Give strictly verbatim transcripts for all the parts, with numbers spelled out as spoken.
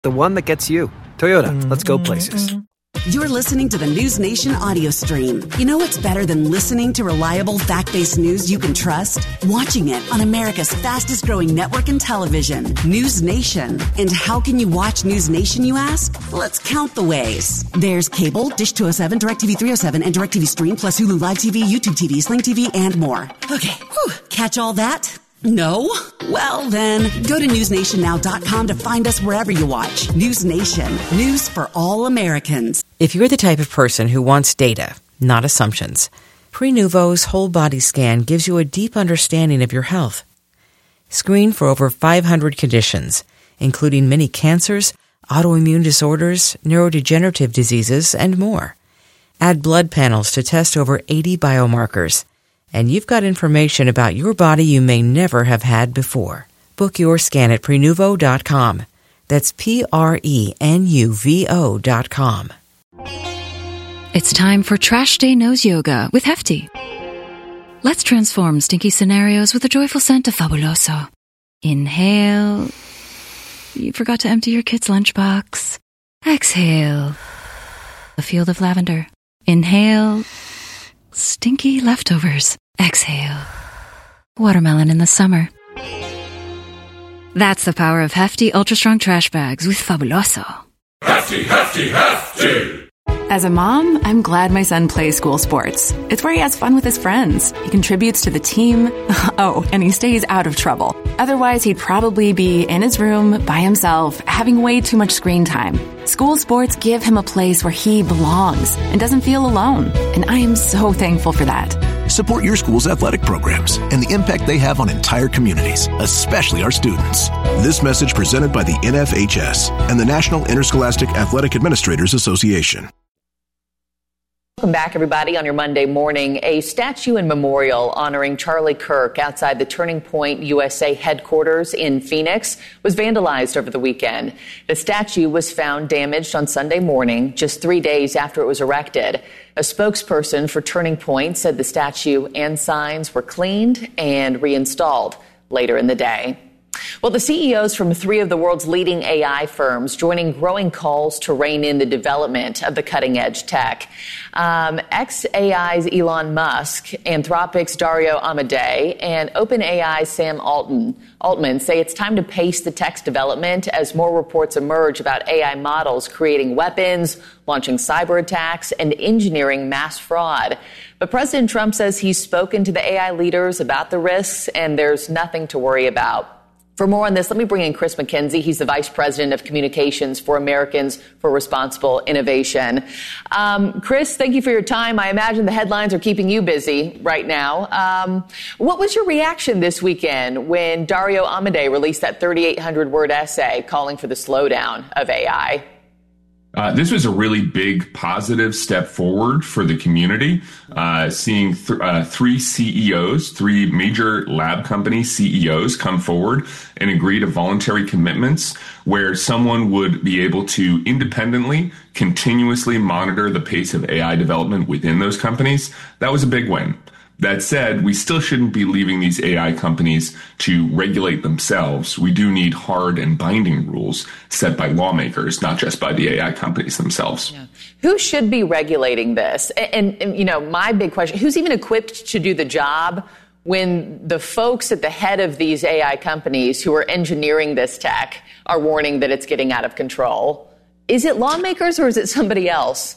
The one that gets you. Toyota, let's go places. You're listening to the News Nation audio stream. You know what's better than listening to reliable, fact-based news you can trust? Watching it on America's fastest-growing network in television, News Nation. And how can you watch News Nation, you ask? Let's count the ways. There's cable, Dish two oh seven, DirecTV three oh seven, and DirecTV Stream, plus Hulu Live T V, YouTube T V, Sling T V, and more. Okay, whew. Catch all that? No? Well, then, go to news nation now dot com to find us wherever you watch. News Nation. News for all Americans. If you're the type of person who wants data, not assumptions, Prenuvo's whole body scan gives you a deep understanding of your health. Screen for over five hundred conditions, including many cancers, autoimmune disorders, neurodegenerative diseases, and more. Add blood panels to test over eighty biomarkers. And you've got information about your body you may never have had before. Book your scan at Prenuvo dot com. That's P R E N U V O dot com. It's time for Trash Day Nose Yoga with Hefty. Let's transform stinky scenarios with a joyful scent of Fabuloso. Inhale. You forgot to empty your kid's lunchbox. Exhale. A field of lavender. Inhale. Stinky leftovers. Exhale. Watermelon in the summer. That's the power of Hefty Ultra Strong Trash Bags with Fabuloso. Hefty, hefty, hefty! As a mom, I'm glad my son plays school sports. It's where he has fun with his friends. He contributes to the team. Oh, and he stays out of trouble. Otherwise, he'd probably be in his room by himself, having way too much screen time. School sports give him a place where he belongs and doesn't feel alone. And I am so thankful for that. Support your school's athletic programs and the impact they have on entire communities, especially our students. This message presented by the N F H S and the National Interscholastic Athletic Administrators Association. Welcome back, everybody, on your Monday morning. A statue and memorial honoring Charlie Kirk outside the Turning Point U S A headquarters in Phoenix was vandalized over the weekend. The statue was found damaged on Sunday morning, just three days after it was erected. A spokesperson for Turning Point said the statue and signs were cleaned and reinstalled later in the day. Well, the C E Os from three of the world's leading A I firms joining growing calls to rein in the development of the cutting-edge tech. Um, X A I's Elon Musk, Anthropic's Dario Amodei, and OpenAI's Sam Altman, Altman say it's time to pace the tech's development as more reports emerge about A I models creating weapons, launching cyber attacks, and engineering mass fraud. But President Trump says he's spoken to the A I leaders about the risks, and there's nothing to worry about. For more on this, let me bring in Chris McKenzie. He's the Vice President of Communications for Americans for Responsible Innovation. Um, Chris, thank you for your time. I imagine the headlines are keeping you busy right now. Um, what was your reaction this weekend when Dario Amodei released that thirty-eight hundred word essay calling for the slowdown of A I? Uh, this was a really big positive step forward for the community, uh, seeing th- uh, three C E Os, three major lab company C E Os come forward and agree to voluntary commitments where someone would be able to independently, continuously monitor the pace of A I development within those companies. That was a big win. That said, we still shouldn't be leaving these A I companies to regulate themselves. We do need hard and binding rules set by lawmakers, not just by the A I companies themselves. Yeah. Who should be regulating this? And, and, and, you know, my big question, who's even equipped to do the job when the folks at the head of these A I companies who are engineering this tech are warning that it's getting out of control? Is it lawmakers or is it somebody else?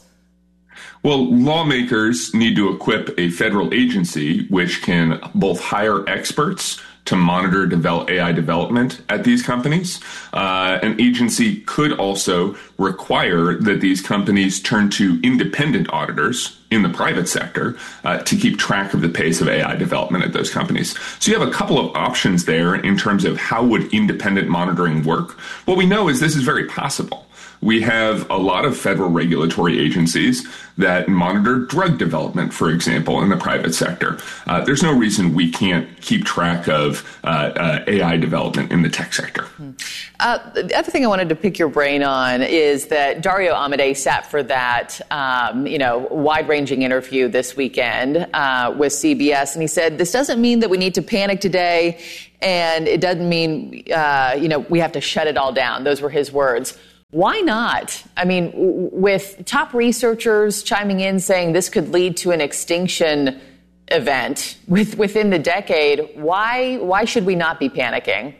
Well, lawmakers need to equip a federal agency which can both hire experts to monitor develop A I development at these companies. Uh, an agency could also require that these companies turn to independent auditors in the private sector uh, to keep track of the pace of A I development at those companies. So you have a couple of options there in terms of how would independent monitoring work. What we know is this is very possible. We have a lot of federal regulatory agencies that monitor drug development, for example, in the private sector. Uh, there's no reason we can't keep track of uh, uh, A I development in the tech sector. Uh, the other thing I wanted to pick your brain on is that Dario Amodei sat for that, um, you know, wide-ranging interview this weekend uh, with C B S, and he said, this doesn't mean that we need to panic today, and it doesn't mean, uh, you know, we have to shut it all down. Those were his words. Why not? I mean, w- with top researchers chiming in saying this could lead to an extinction event with, within the decade, why why should we not be panicking?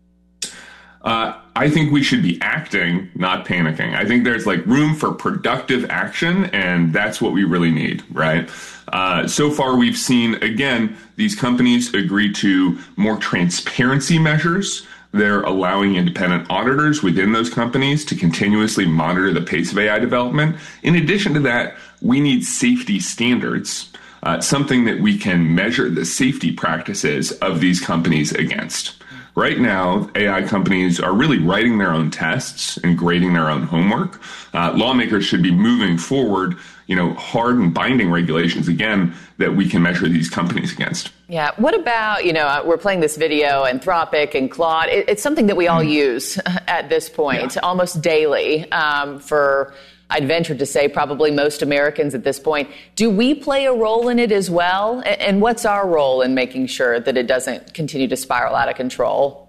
Uh, I think we should be acting, not panicking. I think there's like room for productive action, and that's what we really need, right? Uh, so far, we've seen, again, these companies agree to more transparency measures. They're allowing independent auditors within those companies to continuously monitor the pace of A I development. In addition to that, we need safety standards, uh, something that we can measure the safety practices of these companies against. Right now, A I companies are really writing their own tests and grading their own homework. Uh, lawmakers should be moving forward, you know, hard and binding regulations, again, that we can measure these companies against. Yeah. What about, you know, we're playing this video, Anthropic and Claude. It, it's something that we all mm. use at this point, yeah. almost daily, um, for, I'd venture to say, probably most Americans at this point. Do we play a role in it as well? And what's our role in making sure that it doesn't continue to spiral out of control?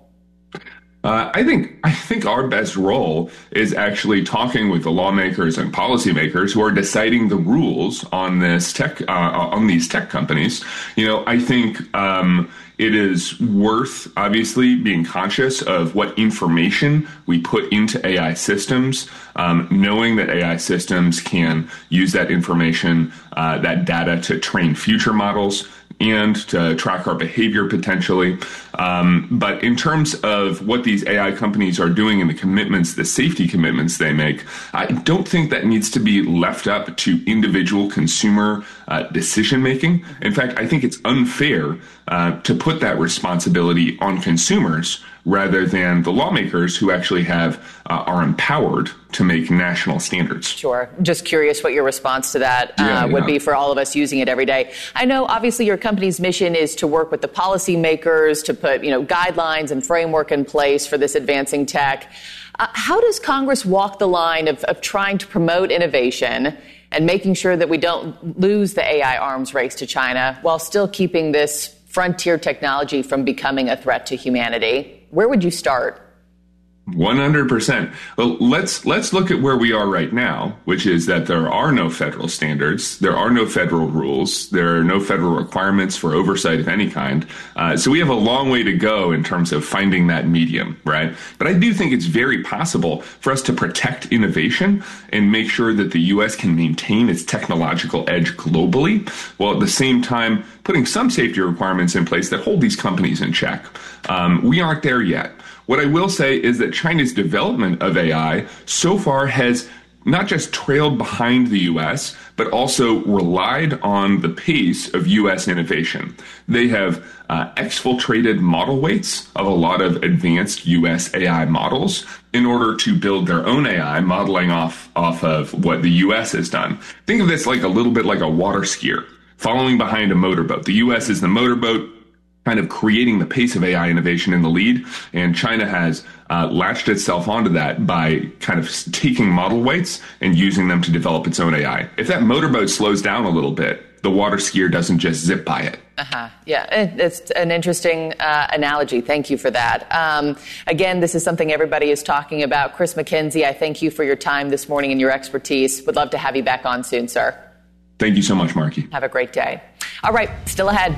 Uh, I think I think our best role is actually talking with the lawmakers and policymakers who are deciding the rules on this tech uh, on these tech companies. You know, I think um, it is worth obviously being conscious of what information we put into A I systems, um, knowing that A I systems can use that information, uh, that data to train future models and to track our behavior potentially. Um, but in terms of what these A I companies are doing and the commitments, the safety commitments they make, I don't think that needs to be left up to individual consumer uh, decision making. In fact, I think it's unfair uh, to put that responsibility on consumers rather than the lawmakers who actually have uh, are empowered to make national standards. Sure. Just curious what your response to that uh, yeah, would yeah. be for all of us using it every day. I know obviously your company's mission is to work with the policymakers to put, you know, guidelines and framework in place for this advancing tech. Uh, how does Congress walk the line of, of trying to promote innovation and making sure that we don't lose the A I arms race to China while still keeping this frontier technology from becoming a threat to humanity? Where would you start? one hundred percent. Well, let's let's look at where we are right now, which is that there are no federal standards, there are no federal rules, there are no federal requirements for oversight of any kind. Uh, so we have a long way to go in terms of finding that medium, right? But I do think it's very possible for us to protect innovation and make sure that the U S can maintain its technological edge globally, while at the same time putting some safety requirements in place that hold these companies in check. Um, we aren't there yet. What I will say is that China's development of A I so far has not just trailed behind the U S, but also relied on the pace of U S innovation. They have uh, exfiltrated model weights of a lot of advanced U S A I models in order to build their own A I, modeling off, off of what the U S has done. Think of this like a little bit like a water skier following behind a motorboat. The U S is the motorboat, kind of creating the pace of A I innovation in the lead, and China has uh, latched itself onto that by kind of taking model weights and using them to develop its own A I. If that motorboat slows down a little bit, the water skier doesn't just zip by it. Uh-huh. Yeah, it's an interesting uh, analogy. Thank you for that. Um, again, this is something everybody is talking about. Chris McKenzie, I thank you for your time this morning and your expertise. Would love to have you back on soon, sir. Thank you so much, Marky. Have a great day. All right, still ahead.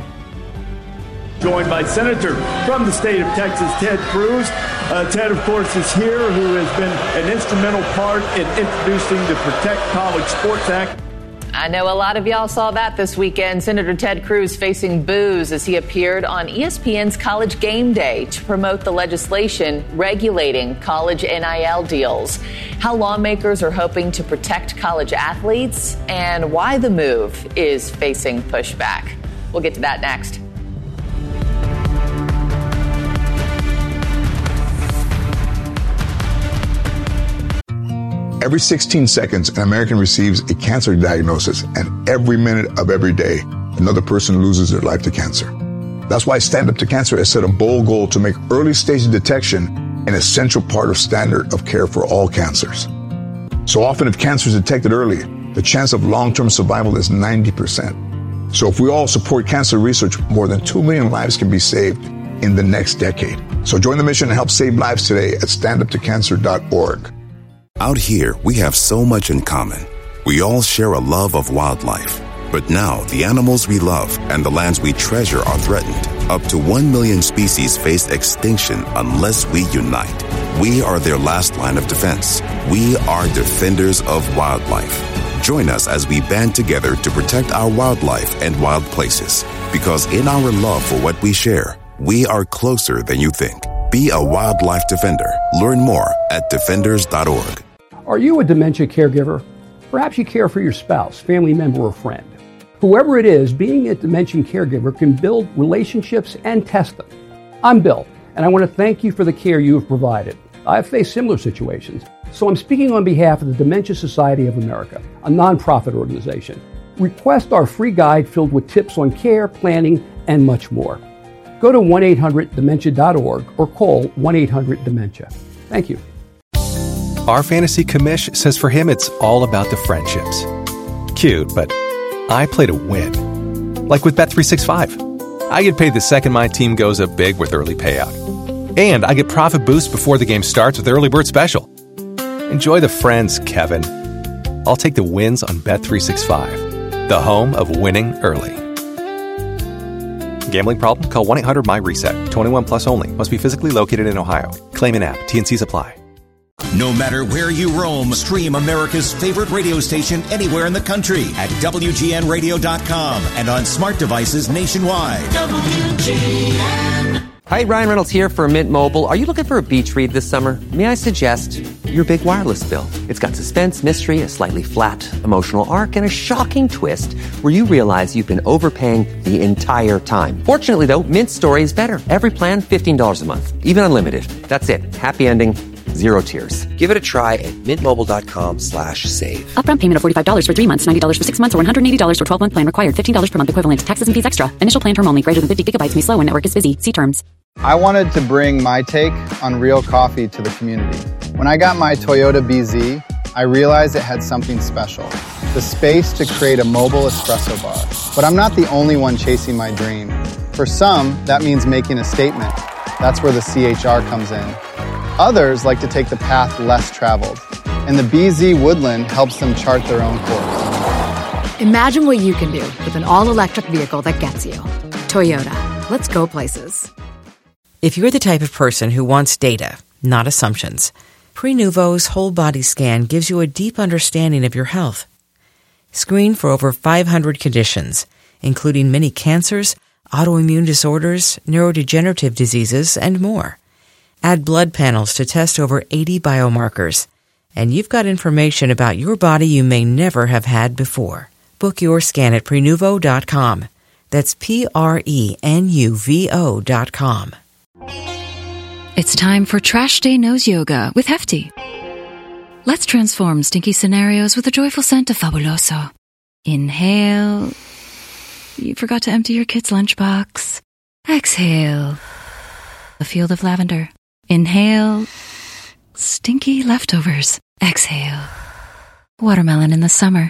Joined by Senator from the state of Texas, Ted Cruz. Uh, Ted, of course, is here, who has been an instrumental part in introducing the Protect College Sports Act. I know a lot of y'all saw that this weekend. Senator Ted Cruz facing boos as he appeared on E S P N's College Game Day to promote the legislation regulating college N I L deals. How lawmakers are hoping to protect college athletes and why the move is facing pushback. We'll get to that next. Every sixteen seconds, an American receives a cancer diagnosis, and every minute of every day, another person loses their life to cancer. That's why Stand Up to Cancer has set a bold goal to make early stage detection an essential part of standard of care for all cancers. So often, if cancer is detected early, the chance of long-term survival is ninety percent. So if we all support cancer research, more than two million lives can be saved in the next decade. So join the mission and help save lives today at stand up to cancer dot org. Out here, we have so much in common. We all share a love of wildlife. But now, the animals we love and the lands we treasure are threatened. Up to one million species face extinction unless we unite. We are their last line of defense. We are defenders of wildlife. Join us as we band together to protect our wildlife and wild places. Because in our love for what we share, we are closer than you think. Be a wildlife defender. Learn more at defenders dot org. Are you a dementia caregiver? Perhaps you care for your spouse, family member, or friend. Whoever it is, being a dementia caregiver can build relationships and test them. I'm Bill, and I want to thank you for the care you have provided. I've faced similar situations, so I'm speaking on behalf of the Dementia Society of America, a nonprofit organization. Request our free guide filled with tips on care, planning, and much more. Go to one eight hundred dementia dot org or call one eight hundred dementia. Thank you. Our fantasy commish says for him it's all about the friendships. Cute, but I play to win. Like with Bet three sixty-five. I get paid the second my team goes up big with early payout. And I get profit boost before the game starts with Early Bird Special. Enjoy the friends, Kevin. I'll take the wins on Bet three sixty-five, the home of winning early. Gambling problem? Call one eight hundred my reset. twenty-one plus only. Must be physically located in Ohio. Claim in app. T N Cs apply. No matter where you roam, stream America's favorite radio station anywhere in the country at W G N radio dot com and on smart devices nationwide. W G N. Hi, Ryan Reynolds here for Mint Mobile. Are you looking for a beach read this summer? May I suggest your big wireless bill? It's got suspense, mystery, a slightly flat emotional arc, and a shocking twist where you realize you've been overpaying the entire time. Fortunately, though, Mint's story is better. Every plan, fifteen dollars a month. Even unlimited. That's it. Happy ending. Zero tears. Give it a try at mintmobile.com slash save. Upfront payment of forty-five dollars for three months, ninety dollars for six months, or one hundred eighty dollars for twelve-month plan required. fifteen dollars per month equivalent. Taxes and fees extra. Initial plan term only. Greater than fifty gigabytes may slow when network is busy. See terms. I wanted to bring my take on real coffee to the community. When I got my Toyota B Z, I realized it had something special. The space to create a mobile espresso bar. But I'm not the only one chasing my dream. For some, that means making a statement. That's where the C H R comes in. Others like to take the path less traveled, and the B Z Woodland helps them chart their own course. Imagine what you can do with an all-electric vehicle that gets you. Toyota. Let's go places. If you're the type of person who wants data, not assumptions, Prenuvo's whole body scan gives you a deep understanding of your health. Screen for over five hundred conditions, including many cancers, autoimmune disorders, neurodegenerative diseases, and more. Add blood panels to test over eighty biomarkers, and you've got information about your body you may never have had before. Book your scan at Prenuvo dot com. That's P R E N U V O dot com. It's time for Trash Day Nose Yoga with Hefty. Let's transform stinky scenarios with a joyful scent of Fabuloso. Inhale. You forgot to empty your kid's lunchbox. Exhale. A field of lavender. Inhale. Stinky leftovers. Exhale. Watermelon in the summer.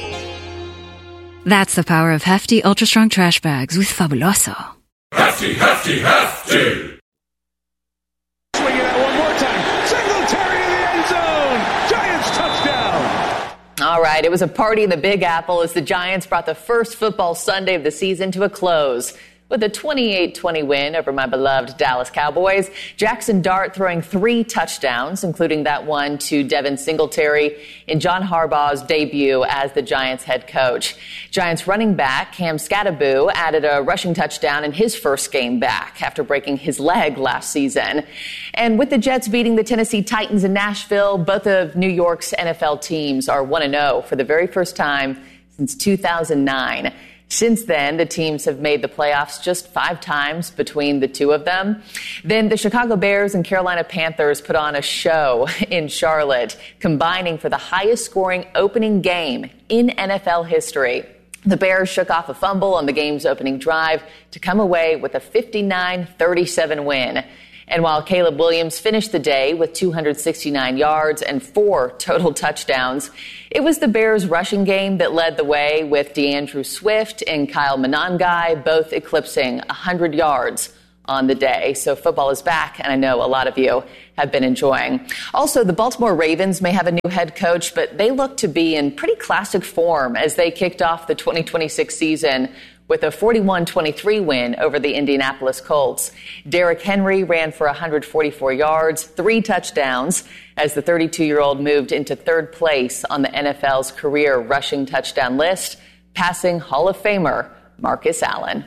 That's the power of Hefty Ultra Strong Trash Bags with Fabuloso. Hefty, hefty, hefty! Swinging it one more time. Singletary in the end zone. Giants touchdown. All right, it was a party in the Big Apple as the Giants brought the first football Sunday of the season to a close. With a twenty-eight twenty win over my beloved Dallas Cowboys, Jackson Dart throwing three touchdowns, including that one to Devin Singletary in John Harbaugh's debut as the Giants head coach. Giants running back Cam Skattebo added a rushing touchdown in his first game back after breaking his leg last season. And with the Jets beating the Tennessee Titans in Nashville, both of New York's N F L teams are one and oh for the very first time since two thousand nine. Since then, the teams have made the playoffs just five times between the two of them. Then the Chicago Bears and Carolina Panthers put on a show in Charlotte, combining for the highest scoring opening game in N F L history. The Bears shook off a fumble on the game's opening drive to come away with a fifty-nine thirty-seven win. And while Caleb Williams finished the day with two hundred sixty-nine yards and four total touchdowns, it was the Bears' rushing game that led the way, with DeAndre Swift and Kyle Monangai both eclipsing one hundred yards. on the day. So football is back, and I know a lot of you have been enjoying. Also, the Baltimore Ravens may have a new head coach, but they look to be in pretty classic form as they kicked off the twenty twenty-six season with a forty-one twenty-three win over the Indianapolis Colts. Derrick Henry ran for one hundred forty-four yards, three touchdowns, as the thirty-two-year-old moved into third place on the N F L's career rushing touchdown list, passing Hall of Famer Marcus Allen.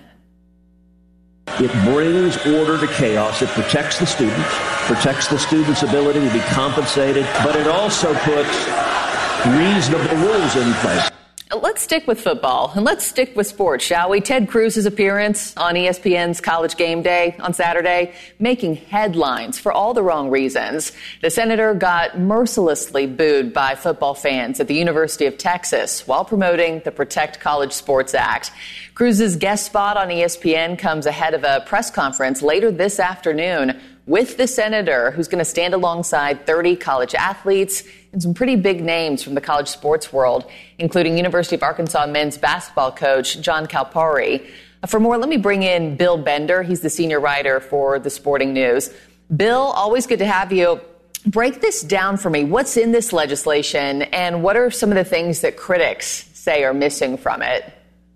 It brings order to chaos. It protects the students, protects the students' ability to be compensated, but it also puts reasonable rules in place. Let's stick with football, and let's stick with sports, shall we? Ted Cruz's appearance on E S P N's College Game Day on Saturday, making headlines for all the wrong reasons. The senator got mercilessly booed by football fans at the University of Texas while promoting the Protect College Sports Act. Cruz's guest spot on E S P N comes ahead of a press conference later this afternoon with the senator, who's going to stand alongside thirty college athletes and some pretty big names from the college sports world, including University of Arkansas men's basketball coach John Calipari. For more, let me bring in Bill Bender. He's the senior writer for The Sporting News. Bill, always good to have you. Break this down for me. What's in this legislation, and what are some of the things that critics say are missing from it?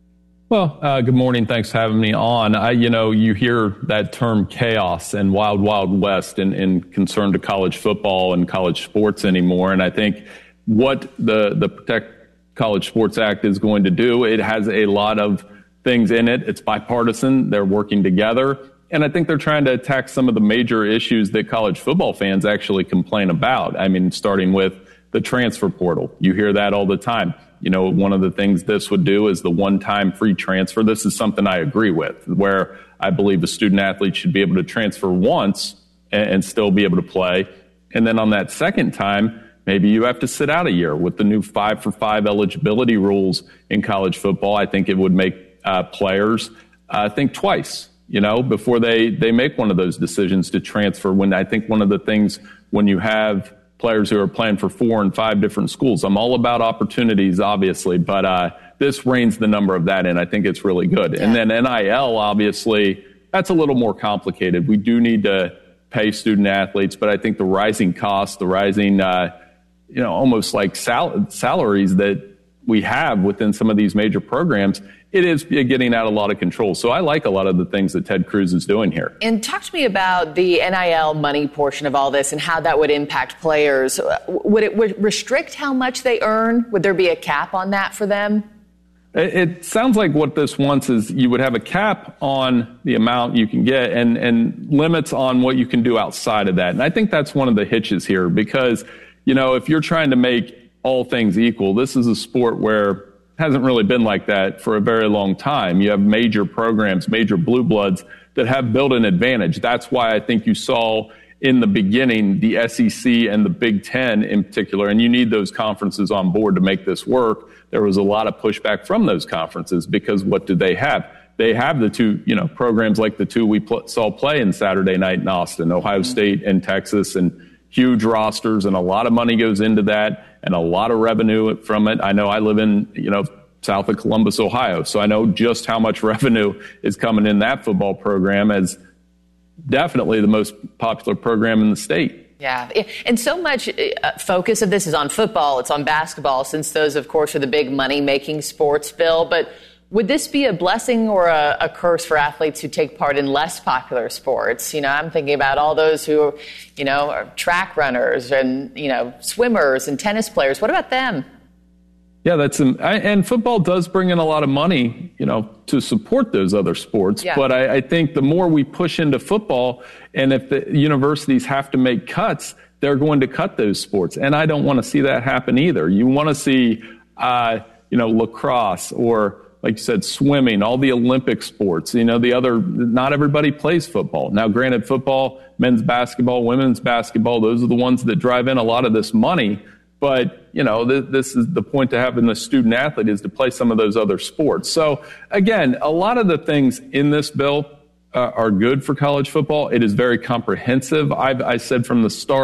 Well, uh, good morning. Thanks for having me on. I, you know, you hear that term chaos and wild, wild west in, in concern to college football and college sports anymore. And I think what the, the Protect College Sports Act is going to do, it has a lot of things in it. It's bipartisan. They're working together. And I think they're trying to attack some of the major issues that college football fans actually complain about. I mean, starting with the transfer portal. You hear that all the time. You know, one of the things this would do is the one-time free transfer. This is something I agree with, where I believe a student athlete should be able to transfer once and, and still be able to play. And then on that second time, maybe you have to sit out a year. With the new five for five eligibility rules in college football, I think it would make uh, players uh, think twice, you know, before they, they make one of those decisions to transfer. When I think one of the things when you have players who are playing for four and five different schools. I'm all about opportunities, obviously, but uh, this reins the number of that in. I think it's really good. Yeah. And then N I L, obviously, that's a little more complicated. We do need to pay student athletes, but I think the rising costs, the rising, uh, you know, almost like sal- salaries that we have within some of these major programs, it is getting out of a lot of control. So I like a lot of the things that Ted Cruz is doing here. And talk to me about the N I L money portion of all this and how that would impact players. Would it would restrict how much they earn? Would there be a cap on that for them? It, it sounds like what this wants is you would have a cap on the amount you can get and, and limits on what you can do outside of that. And I think that's one of the hitches here because, you know, if you're trying to make all things equal, this is a sport where hasn't really been like that for a very long time. You have major programs, major blue bloods that have built an advantage. That's why I think you saw in the beginning the S E C and the Big Ten in particular, and you need those conferences on board to make this work. There was a lot of pushback from those conferences because what do they have? They have the two, you know, programs like the two we pl- saw play in Saturday night in Austin, Ohio State and Texas, and huge rosters, and a lot of money goes into that and a lot of revenue from it. I know I live in, you know, south of Columbus, Ohio, so I know just how much revenue is coming in that football program as definitely the most popular program in the state. Yeah, and so much focus of this is on football, it's on basketball, since those, of course, are the big money-making sports, Bill. But would this be a blessing or a, a curse for athletes who take part in less popular sports? You know, I'm thinking about all those who, you know, are track runners and, you know, swimmers and tennis players. What about them? Yeah, that's um, I, and football does bring in a lot of money, you know, to support those other sports. Yeah. But I, I think the more we push into football, and if the universities have to make cuts, they're going to cut those sports. And I don't want to see that happen either. You want to see, uh, you know, lacrosse or, like you said, swimming, all the Olympic sports, you know, the other, not everybody plays football. Now, granted, football, men's basketball, women's basketball, those are the ones that drive in a lot of this money. But, you know, th- this is the point to having the student athlete is to play some of those other sports. So, again, a lot of the things in this bill uh, are good for college football. It is very comprehensive. I've I said from the start,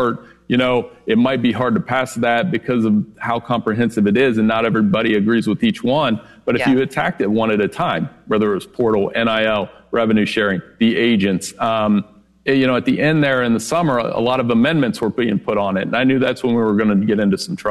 you know, it might be hard to pass that because of how comprehensive it is, and not everybody agrees with each one. But if Yeah. you attacked it one at a time, whether it was portal, N I L, revenue sharing, the agents, um, you know, at the end there in the summer, a lot of amendments were being put on it. And I knew that's when we were going to get into some trouble.